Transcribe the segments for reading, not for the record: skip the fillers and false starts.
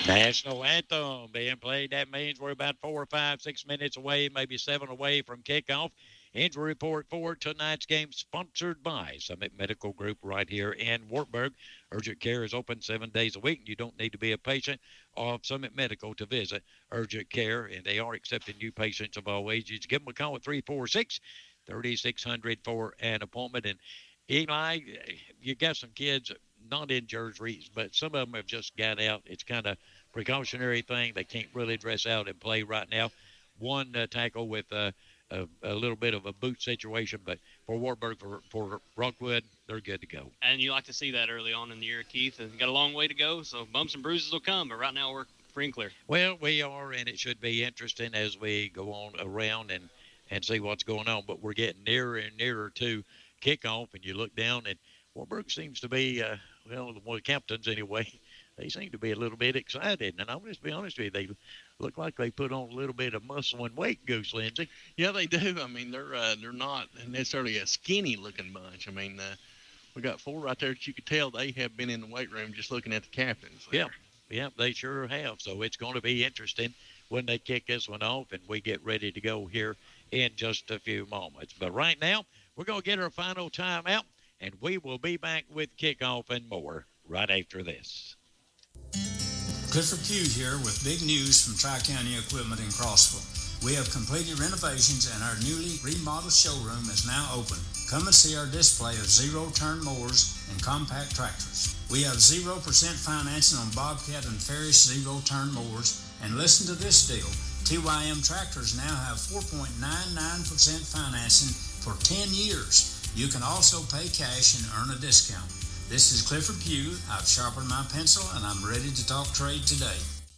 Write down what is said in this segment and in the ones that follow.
National anthem being played. That means we're about 4 or 5, 6 minutes away, maybe 7 away from kickoff. Injury report for tonight's game sponsored by Summit Medical Group right here in Wartburg. Urgent care is open 7 days a week. You don't need to be a patient of Summit Medical to visit urgent care, and they are accepting new patients of all ages. Give them a call at 346-3600 for an appointment. And Eli, you got some kids not in jerseys, but some of them have just got out. It's kind of precautionary thing. They can't really dress out and play right now. One tackle with a little bit of a boot situation, but for Wartburg, for Rockwood, they're good to go. And you like to see that early on in the year, Keith. And got a long way to go, so bumps and bruises will come, but right now we're free and clear. Well, we are, and it should be interesting as we go on around and see what's going on. But we're getting nearer and nearer to kickoff, and you look down, and Wartburg seems to be, one of the captains anyway, they seem to be a little bit excited. And I'll just be honest with you, they look like they put on a little bit of muscle and weight, Goose Lindsay. Yeah, they do. I mean, they're not necessarily a skinny-looking bunch. I mean, we got 4 right there that you could tell they have been in the weight room just looking at the captains there. Yeah, they sure have. So it's going to be interesting when they kick this one off and we get ready to go here in just a few moments. But right now, we're going to get our final timeout, and we will be back with kickoff and more right after this. Clifford Pugh here with big news from Tri-County Equipment in Crossville. We have completed renovations and our newly remodeled showroom is now open. Come and see our display of zero-turn mowers and compact tractors. We have 0% financing on Bobcat and Ferris zero-turn mowers. And listen to this deal. TYM tractors now have 4.99% financing for 10 years. You can also pay cash and earn a discount. This is Clifford Pugh. I've sharpened my pencil and I'm ready to talk trade today.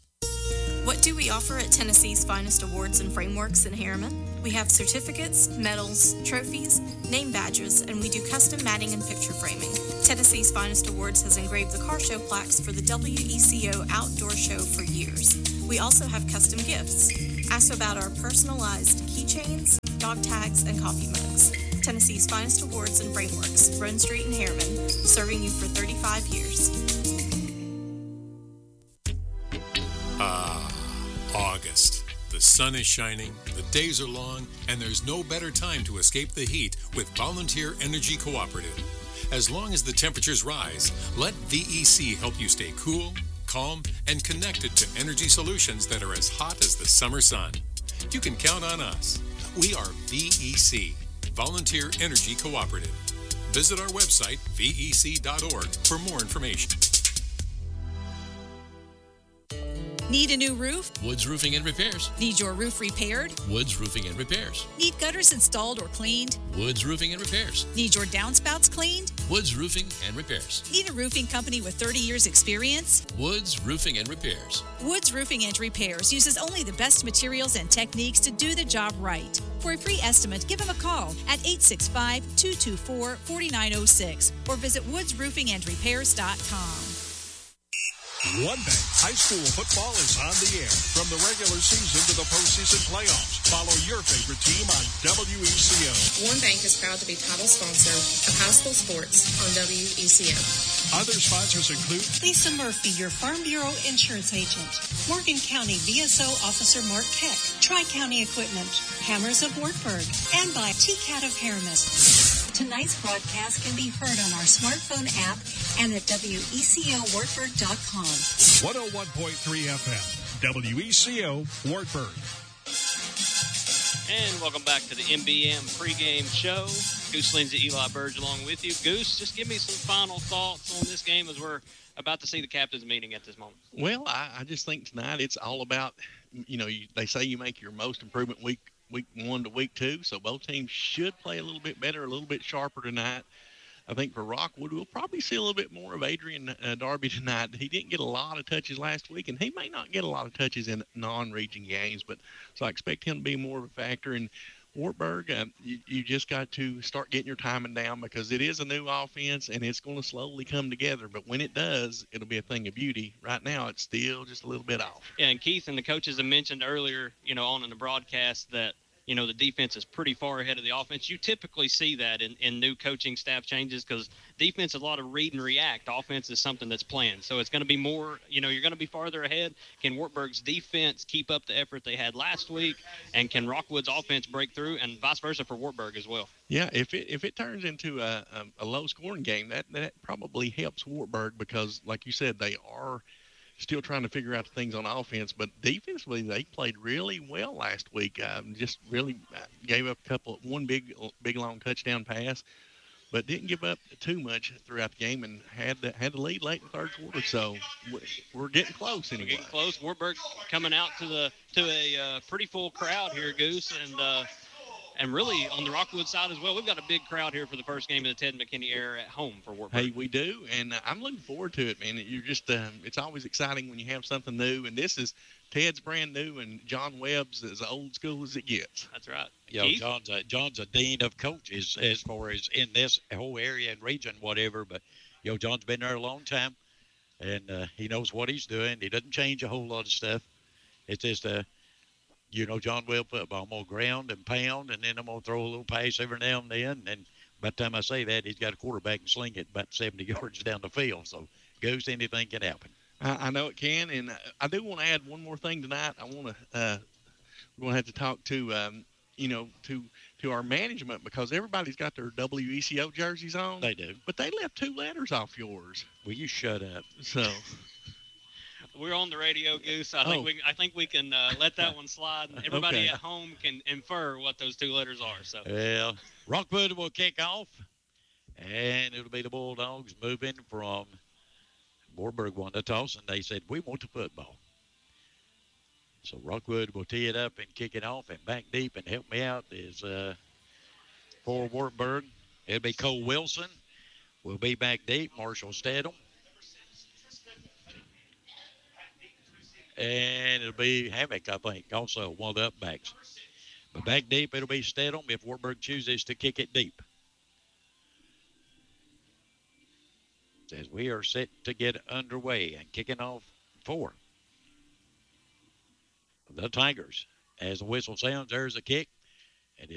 What do we offer at Tennessee's Finest Awards and Frameworks in Harriman? We have certificates, medals, trophies, name badges, and we do custom matting and picture framing. Tennessee's Finest Awards has engraved the car show plaques for the WECO outdoor show for years. We also have custom gifts. Ask about our personalized keychains, dog tags, and coffee mugs. Tennessee's Finest Awards and Frameworks, Run Street in Harriman, serving you for 35 years. August. The sun is shining, the days are long, and there's no better time to escape the heat with Volunteer Energy Cooperative. As long as the temperatures rise, let VEC help you stay cool, calm, and connected to energy solutions that are as hot as the summer sun. You can count on us. We are VEC, Volunteer Energy Cooperative. Visit our website, vec.org, for more information. Need a new roof? Woods Roofing and Repairs. Need your roof repaired? Woods Roofing and Repairs. Need gutters installed or cleaned? Woods Roofing and Repairs. Need your downspouts cleaned? Woods Roofing and Repairs. Need a roofing company with 30 years experience? Woods Roofing and Repairs. Woods Roofing and Repairs uses only the best materials and techniques to do the job right. For a free estimate, give them a call at 865-224-4906 or visit woodsroofingandrepairs.com. One Bank High School football is on the air. From the regular season to the postseason playoffs, follow your favorite team on WECO. One Bank is proud to be title sponsor of high school sports on WECO. Other sponsors include Lisa Murphy, your Farm Bureau insurance agent. Morgan County VSO Officer Mark Keck. Tri-County Equipment. Hammers of Wartburg. And by TCAT of Harriman. Tonight's broadcast can be heard on our smartphone app and at WECOWartburg.com. 101.3 FM, WECO, Wartburg. And welcome back to the MBM pregame show. Goose Lindsay, Eli Burge along with you. Goose, just give me some final thoughts on this game as we're about to see the captain's meeting at this moment. Well, I just think tonight it's all about, they say you make your most improvement week 1 to week 2, so both teams should play a little bit better, a little bit sharper tonight. I think for Rockwood, we'll probably see a little bit more of Adrian Darby tonight. He didn't get a lot of touches last week, and he may not get a lot of touches in non-region games, but so I expect him to be more of a factor. And Wartburg, you just got to start getting your timing down because it is a new offense, and it's going to slowly come together. But when it does, it'll be a thing of beauty. Right now, it's still just a little bit off. Yeah, and Keith and the coaches have mentioned earlier, on in the broadcast that, the defense is pretty far ahead of the offense. You typically see that in new coaching staff changes because defense is a lot of read and react. Offense is something that's planned. So it's going to be more, you're going to be farther ahead. Can Wartburg's defense keep up the effort they had last week? And can Rockwood's offense break through? And vice versa for Wartburg as well. Yeah, if it turns into a low-scoring game, that probably helps Wartburg because, like you said, they are still trying to figure out the things on offense. But defensively, they played really well last week. Just really gave up one big long touchdown pass, but didn't give up too much throughout the game and had the lead late in the third quarter. So we're getting close anyway. We're getting close. Wartburg coming out to a pretty full crowd here, Goose, and really on the Rockwood side as well. We've got a big crowd here for the first game of the Ted McKinney era at home for Wartburg. Hey, we do, and I'm looking forward to it, man. You're just it's always exciting when you have something new, and this is Ted's brand new, and John Webb's as old school as it gets. That's right. John's a dean of coaches as far as in this whole area and region, whatever. But John's been there a long time, and he knows what he's doing. He doesn't change a whole lot of stuff. It's just John Webb football. I'm going to ground and pound, and then I'm going to throw a little pass every now and then. And by the time I say that, he's got a quarterback and sling it about 70 yards down the field. So, Goose, anything can happen. I know it can, and I do want to add one more thing tonight. We're going to have to talk to to our management because everybody's got their WECO jerseys on. They do. But they left 2 letters off yours. Will you shut up? So we're on the radio, Goose. I think we can let that one slide. And everybody at home can infer what those 2 letters are. So well, Rockwood will kick off, and it'll be the Bulldogs moving from Wartburg won the toss, and they said, we want the football. So Rockwood will tee it up and kick it off, and back deep, and help me out, is for Wartburg. It'll be Cole Wilson. We'll be back deep, Marshall Stedham. And it'll be Havoc, I think, also one of the up backs. But back deep, it'll be Stedham if Wartburg chooses to kick it deep. As we are set to get underway and kicking off for the Tigers. As the whistle sounds, there's a kick.